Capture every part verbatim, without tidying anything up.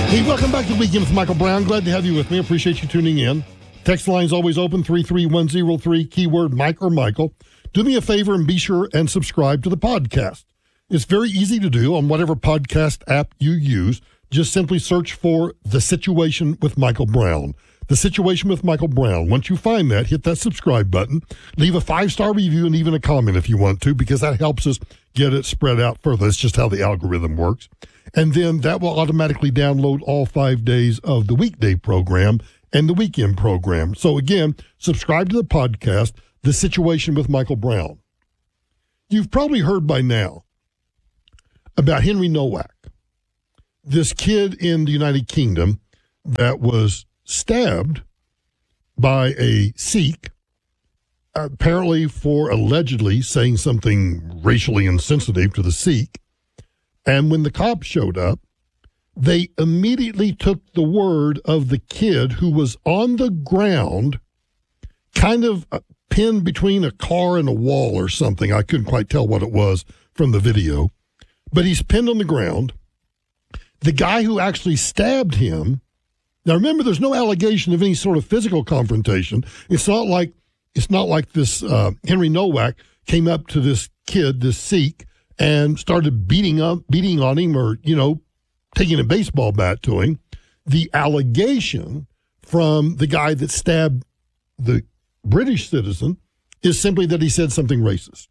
Hey, welcome back to the Weekend with Michael Brown. Glad to have you with me. Appreciate you tuning in. Text line's always open, three three one zero three, keyword Mike or Michael. Do me a favor and be sure and subscribe to the podcast. It's very easy to do on whatever podcast app you use. Just simply search for The Situation with Michael Brown. The Situation with Michael Brown. Once you find that, hit that subscribe button. Leave a five-star review and even a comment if you want to, because that helps us get it spread out further. It's just how the algorithm works. And then that will automatically download all five days of the weekday program and the weekend program. So again, subscribe to the podcast, The Situation with Michael Brown. You've probably heard by now about Henry Nowak, this kid in the United Kingdom that was stabbed by a Sikh, apparently for allegedly saying something racially insensitive to the Sikh. And when the cops showed up, they immediately took the word of the kid who was on the ground, kind of pinned between a car and a wall or something. I couldn't quite tell what it was from the video, but he's pinned on the ground. The guy who actually stabbed him, now remember, there's no allegation of any sort of physical confrontation. It's not like it's not like this uh, Henry Nowak came up to this kid, this Sikh, and started beating up, beating on him, or, you know, taking a baseball bat to him. The allegation from the guy that stabbed the British citizen is simply that he said something racist.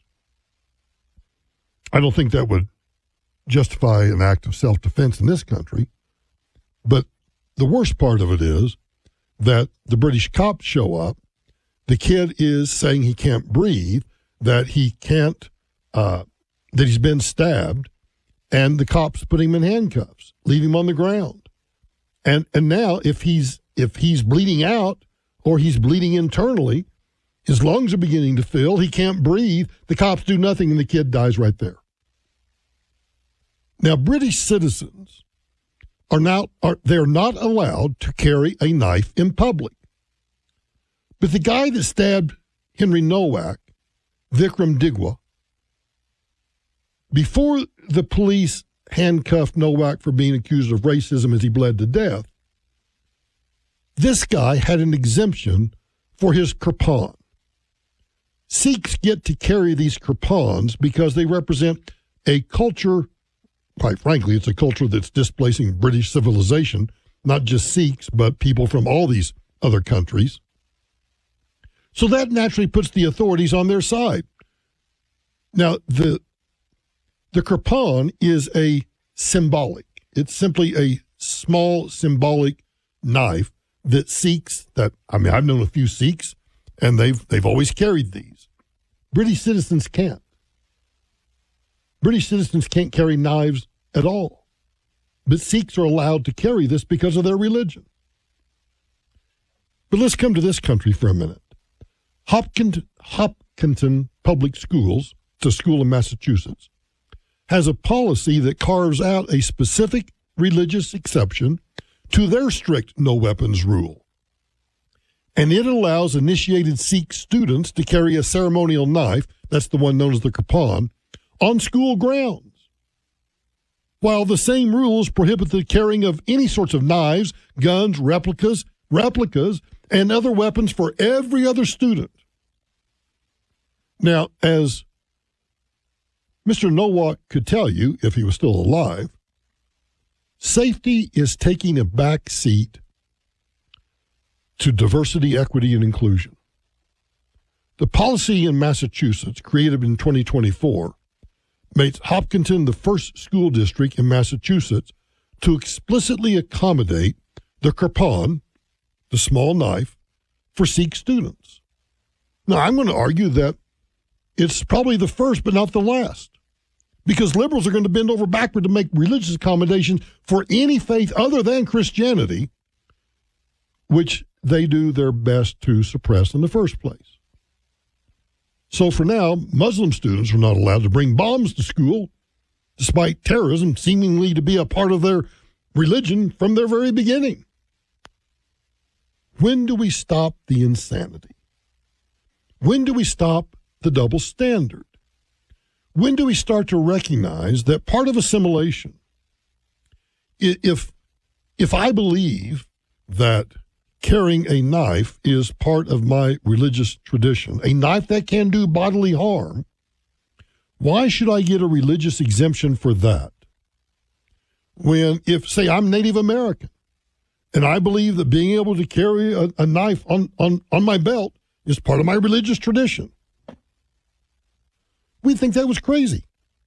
I don't think that would justify an act of self-defense in this country. But the worst part of it is that the British cops show up. The kid is saying he can't breathe, that he can't, uh, that he's been stabbed, and the cops put him in handcuffs, leave him on the ground. And and now if he's if he's bleeding out or he's bleeding internally, his lungs are beginning to fill, he can't breathe, the cops do nothing, and the kid dies right there. Now, British citizens are now are they're not allowed to carry a knife in public. But the guy that stabbed Henry Nowak, Vikram Digwa, before the police handcuffed Nowak for being accused of racism as he bled to death, this guy had an exemption for his kirpan. Sikhs get to carry these kirpans because they represent a culture, quite frankly, it's a culture that's displacing British civilization, not just Sikhs, but people from all these other countries. So that naturally puts the authorities on their side. Now, the The kirpan is a symbolic. It's simply a small symbolic knife that Sikhs, that, I mean, I've known a few Sikhs, and they've they've always carried these. British citizens can't. British citizens can't carry knives at all. But Sikhs are allowed to carry this because of their religion. But let's come to this country for a minute. Hopkins, Hopkinton Public Schools, it's a school in Massachusetts, has a policy that carves out a specific religious exception to their strict no weapons rule. And it allows initiated Sikh students to carry a ceremonial knife, that's the one known as the kirpan, on school grounds. While the same rules prohibit the carrying of any sorts of knives, guns, replicas, replicas, and other weapons for every other student. Now, as Mister Nowak could tell you, if he was still alive, safety is taking a back seat to diversity, equity, and inclusion. The policy in Massachusetts, created in twenty twenty-four, makes Hopkinton the first school district in Massachusetts to explicitly accommodate the kirpan, the small knife, for Sikh students. Now, I'm going to argue that it's probably the first, but not the last, because liberals are going to bend over backward to make religious accommodations for any faith other than Christianity, which they do their best to suppress in the first place. So for now, Muslim students are not allowed to bring bombs to school, despite terrorism seemingly to be a part of their religion from their very beginning. When do we stop the insanity? When do we stop the double standard? When do we start to recognize that part of assimilation, if If I believe that carrying a knife is part of my religious tradition, a knife that can do bodily harm, why should I get a religious exemption for that? When, if, say, I'm Native American, and I believe that being able to carry a, a knife on, on, on my belt is part of my religious tradition, we think that was crazy.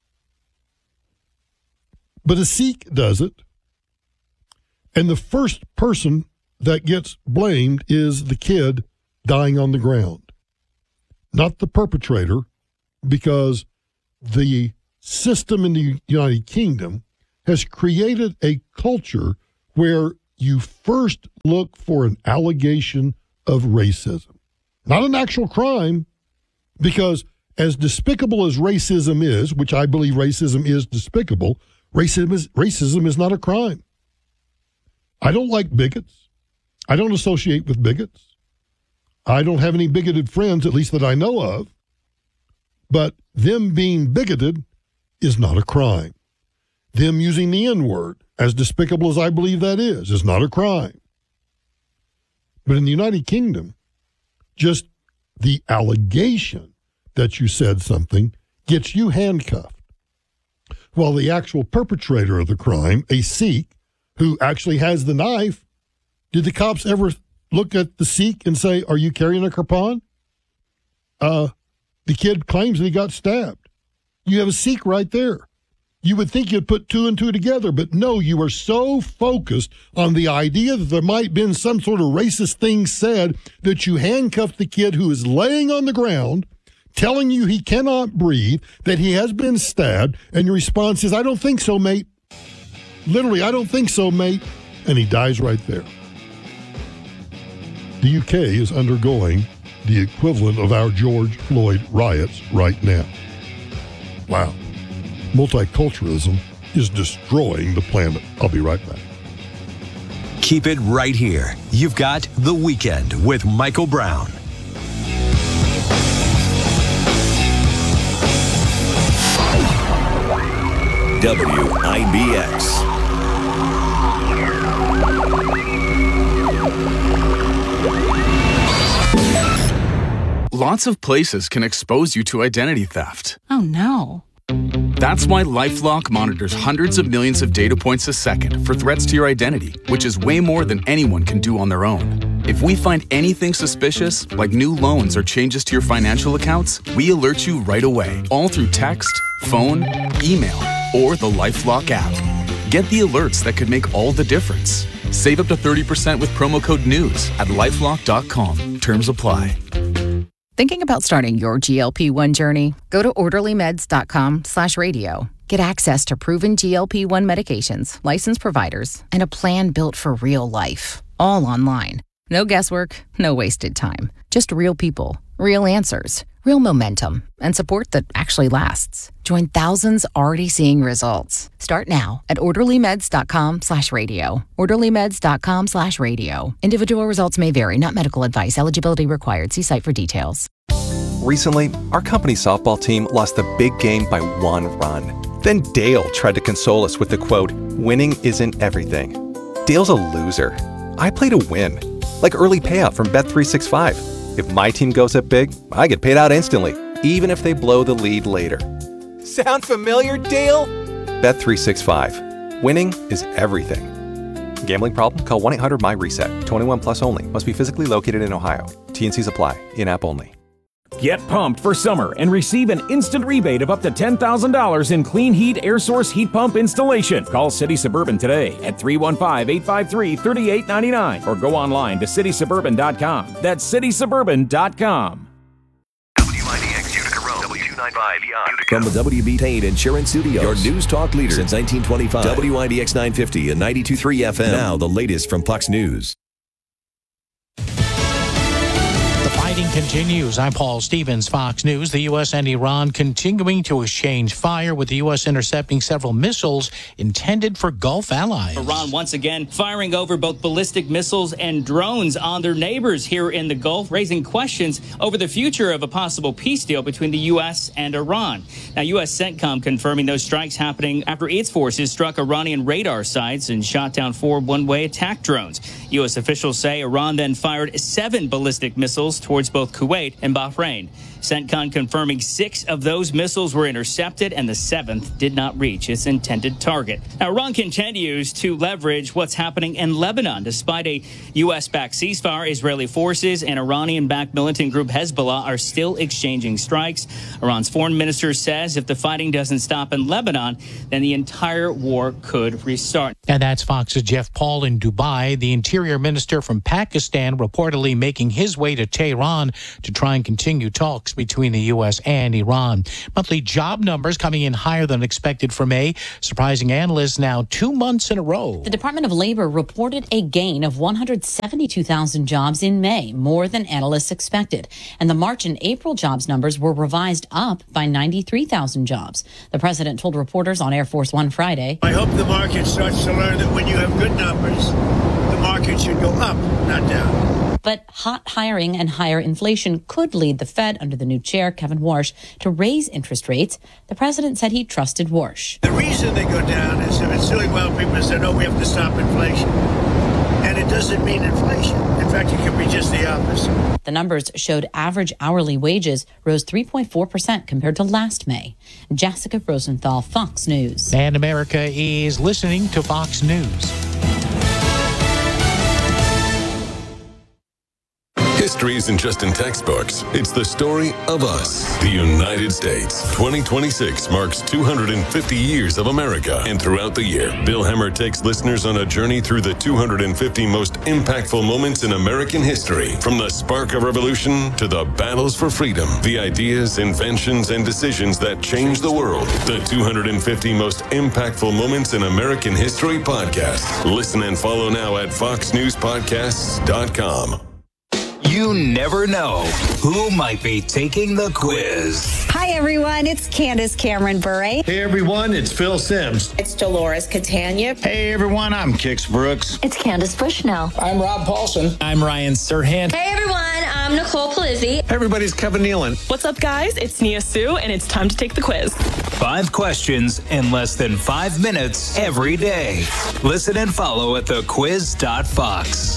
But a Sikh does it, and the first person that gets blamed is the kid dying on the ground, not the perpetrator, because the system in the United Kingdom has created a culture where you first look for an allegation of racism, not an actual crime, because as despicable as racism is, which I believe racism is despicable, racism is, racism is not a crime. I don't like bigots. I don't associate with bigots. I don't have any bigoted friends, at least that I know of. But them being bigoted is not a crime. Them using the N-word, as despicable as I believe that is, is not a crime. But in the United Kingdom, just the allegation that you said something gets you handcuffed, while the actual perpetrator of the crime, a Sikh who actually has the knife, did the cops ever look at the Sikh and say, are you carrying a kirpan? Uh, the kid claims that he got stabbed. You have a Sikh right there. You would think you'd put two and two together, but no, you are so focused on the idea that there might have been some sort of racist thing said that you handcuffed the kid who is laying on the ground, telling you he cannot breathe, that he has been stabbed, and your response is, I don't think so, mate. Literally, I don't think so, mate. And he dies right there. The U K is undergoing the equivalent of our George Floyd riots right now. Wow. Multiculturalism is destroying the planet. I'll be right back. Keep it right here. You've got The Weekend with Michael Brown. W I B X. Lots of places can expose you to identity theft. Oh, no. That's why LifeLock monitors hundreds of millions of data points a second for threats to your identity, which is way more than anyone can do on their own. If we find anything suspicious, like new loans or changes to your financial accounts, we alert you right away, all through text, phone, email, or the LifeLock app. Get the alerts that could make all the difference. Save up to thirty percent with promo code NEWS at lifelock dot com. Terms apply. Thinking about starting your G L P one journey? Go to orderly meds dot com slash radio. Get access to proven G L P one medications, licensed providers, and a plan built for real life. All online. No guesswork, no wasted time. Just real people, real answers, real momentum, and support that actually lasts. Join thousands already seeing results. Start now at orderly meds dot com slash radio. orderly meds dot com slash radio. Individual results may vary, not medical advice. Eligibility required. See site for details. Recently, our company softball team lost the big game by one run. Then Dale tried to console us with the quote, winning isn't everything. Dale's a loser. I play to win. Like early payout from Bet three sixty-five. If my team goes up big, I get paid out instantly, even if they blow the lead later. Sound familiar, Dale? Bet three sixty-five. Winning is everything. Gambling problem? Call one eight hundred M Y reset. twenty-one plus only. Must be physically located in Ohio. T N Cs apply. In-app only. Get pumped for summer and receive an instant rebate of up to ten thousand dollars in Clean Heat Air Source heat pump installation. Call City Suburban today at three one five, eight five three, three eight nine nine or go online to city suburban dot com. That's city suburban dot com. W I B X Utica Road, W two ninety-five Utica. From the W B Tain Insurance Studios, your news talk leader since nineteen twenty-five. W I B X nine fifty and ninety-two point three F M. Now the latest from Fox News. Fighting continues. I'm Paul Stevens, Fox News. The U S and Iran continuing to exchange fire, with the U S intercepting several missiles intended for Gulf allies. Iran once again firing over both ballistic missiles and drones on their neighbors here in the Gulf, raising questions over the future of a possible peace deal between the U S and Iran. Now, U S CENTCOM confirming those strikes happening after its forces struck Iranian radar sites and shot down four one-way attack drones. U S officials say Iran then fired seven ballistic missiles towards both Kuwait and Bahrain. CENTCOM confirming six of those missiles were intercepted and the seventh did not reach its intended target. Now, Iran continues to leverage what's happening in Lebanon. Despite a U S-backed ceasefire, Israeli forces and Iranian-backed militant group Hezbollah are still exchanging strikes. Iran's foreign minister says if the fighting doesn't stop in Lebanon, then the entire war could restart. And that's Fox's Jeff Paul in Dubai. The interior minister from Pakistan reportedly making his way to Tehran to try and continue talks between the U S and Iran. Monthly job numbers coming in higher than expected for May, surprising analysts now two months in a row. The Department of Labor reported a gain of one hundred seventy-two thousand jobs in May, more than analysts expected. And the March and April jobs numbers were revised up by ninety-three thousand jobs. The president told reporters on Air Force One Friday, I hope the market starts to learn that when you have good numbers, the market should go up, not down. But hot hiring and higher inflation could lead the Fed, under the new chair, Kevin Warsh, to raise interest rates. The president said he trusted Warsh. The reason they go down is if it's doing well, people say, no, we have to stop inflation. And it doesn't mean inflation. In fact, it could be just the opposite. The numbers showed average hourly wages rose three point four percent compared to last May. Jessica Rosenthal, Fox News. And America is listening to Fox News. History isn't just in textbooks. It's the story of us, the United States. twenty twenty-six marks two hundred fifty years of America. And throughout the year, Bill Hemmer takes listeners on a journey through the two hundred fifty most impactful moments in American history. From the spark of revolution to the battles for freedom, the ideas, inventions, and decisions that changed the world. The two hundred fifty most impactful moments in American history podcast. Listen and follow now at fox news podcasts dot com. You never know who might be taking the quiz. Hi, everyone. It's Candace Cameron Bure. Hey, everyone. It's Phil Sims. It's Dolores Catania. Hey, everyone. I'm Kix Brooks. It's Candace Bushnell. I'm Rob Paulson. I'm Ryan Serhant. Hey, everyone. I'm Nicole Palizzi. Hey, everybody's Kevin Nealon. What's up, guys? It's Nia Sue, and it's time to take the quiz. Five questions in less than five minutes every day. Listen and follow at the quiz dot fox.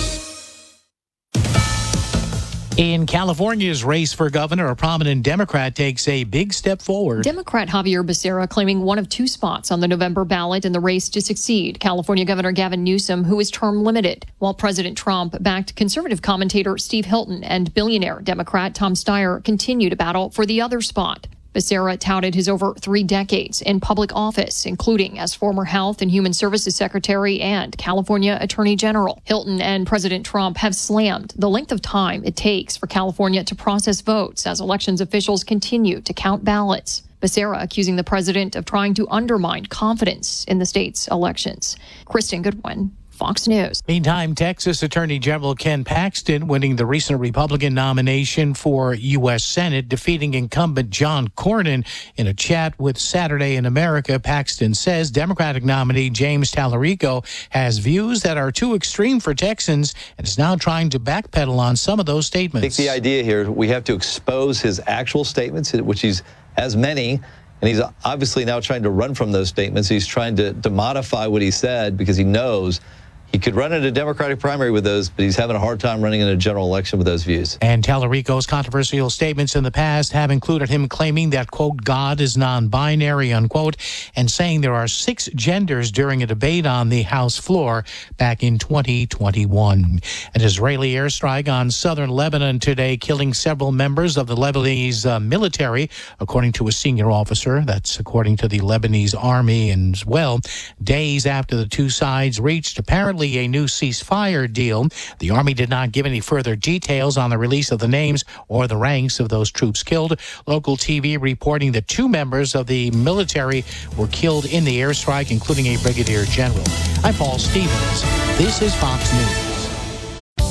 In California's race for governor, a prominent Democrat takes a big step forward. Democrat Javier Becerra claiming one of two spots on the November ballot in the race to succeed California Governor Gavin Newsom, who is term limited, while President Trump backed conservative commentator Steve Hilton and billionaire Democrat Tom Steyer continue to battle for the other spot. Becerra touted his over three decades in public office, including as former Health and Human Services Secretary and California Attorney General. Hilton and President Trump have slammed the length of time it takes for California to process votes as elections officials continue to count ballots. Becerra accusing the president of trying to undermine confidence in the state's elections. Kristen Goodwin, Fox News. Meantime, Texas Attorney General Ken Paxton winning the recent Republican nomination for U S Senate, defeating incumbent John Cornyn. In a chat with Saturday in America, Paxton says Democratic nominee James Tallarico has views that are too extreme for Texans and is now trying to backpedal on some of those statements. I think the idea here, we have to expose his actual statements, which he's has many. And he's obviously now trying to run from those statements. He's trying to, to modify what he said because he knows he could run in a Democratic primary with those, but he's having a hard time running in a general election with those views. And Tallarico's controversial statements in the past have included him claiming that, quote, God is non-binary, unquote, and saying there are six genders during a debate on the House floor back in twenty twenty-one. An Israeli airstrike on southern Lebanon today, killing several members of the Lebanese uh, military, according to a senior officer. That's according to the Lebanese army. And as well, days after the two sides reached apparently a new ceasefire deal. The Army did not give any further details on the release of the names or the ranks of those troops killed. Local T V reporting that two members of the military were killed in the airstrike, including a brigadier general. I'm Paul Stevens. This is Fox News.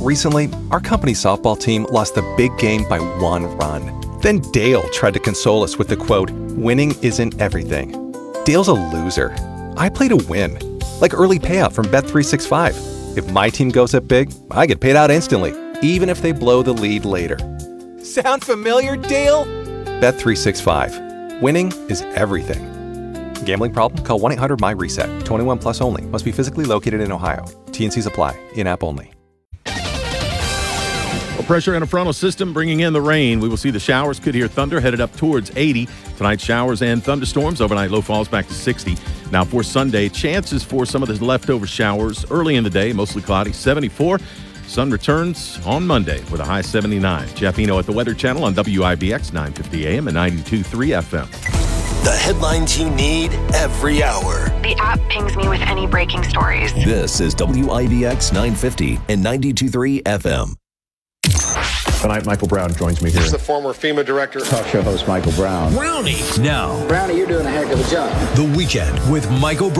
Recently, our company softball team lost the big game by one run. Then Dale tried to console us with the quote, winning isn't everything. Dale's a loser. I play to win. Like early payout from Bet three sixty-five. If my team goes up big, I get paid out instantly, even if they blow the lead later. Sound familiar, Dale? Bet three sixty-five. Winning is everything. Gambling problem? Call one eight hundred M Y reset. twenty-one plus only. Must be physically located in Ohio. T N Cs apply. In-app only. Well, pressure in a frontal system bringing in the rain. We will see the showers. Could hear thunder headed up towards eighty. Tonight, showers and thunderstorms. Overnight low falls back to sixty. Now for Sunday, chances for some of the leftover showers early in the day. Mostly cloudy, seventy-four. Sun returns on Monday with a high seventy-nine. Jeff Eno at the Weather Channel on W I B X nine fifty A M and ninety-two point three F M. The headlines you need every hour. The app pings me with any breaking stories. This is W I B X nine fifty and ninety-two point three F M. Tonight, Michael Brown joins me here. He's the former FEMA director. Talk show host Michael Brown. Brownie. Now. Brownie, you're doing a heck of a job. The Weekend with Michael Brown.